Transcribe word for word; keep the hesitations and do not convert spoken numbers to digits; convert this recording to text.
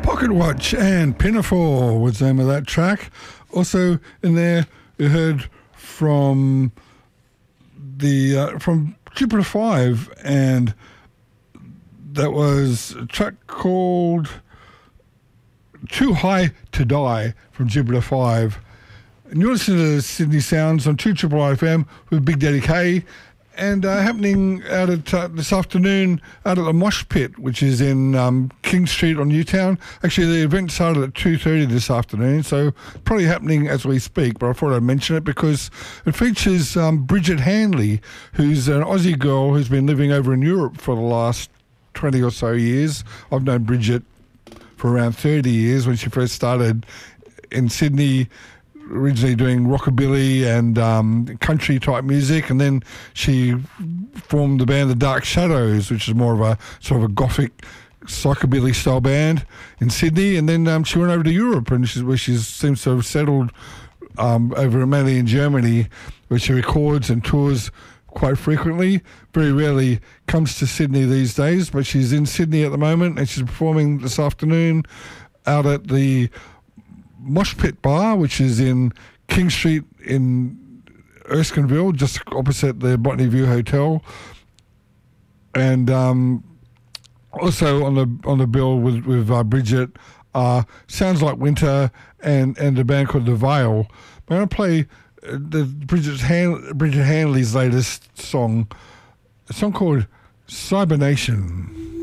Pocket Watch and Pinafore was the name of that track. Also in there, we heard from the uh, from Jupiter Five, and that was a track called Too High to Die from Jupiter Five. And you're listening to Sydney Sounds on two Triple R F M with Big Daddy K, and uh, happening out at uh, this afternoon out at the Mosh Pit, which is in um, King Street on Newtown. Actually, the event started at two thirty this afternoon, so probably happening as we speak, but I thought I'd mention it because it features um, Bridget Hanley, who's an Aussie girl who's been living over in Europe for the last twenty or so years. I've known Bridget for around thirty years when she first started in Sydney, originally doing rockabilly and um, country type music, and then she formed the band The Dark Shadows, which is more of a sort of a gothic psychobilly style band in Sydney, and then um, she went over to Europe, and she's, where she seems to have settled um, over mainly in Germany, where she records and tours quite frequently. Very rarely comes to Sydney these days, but she's in Sydney at the moment, and she's performing this afternoon out at the Mosh Pit Bar, which is in King Street in Erskineville, just opposite the Botany View Hotel. And um, also on the on the bill with with uh, Bridget, uh, Sounds Like Winter and and a band called The Veil. I'm going to play uh, the Bridget Han- Bridget Hanley's latest song, a song called Cybernation.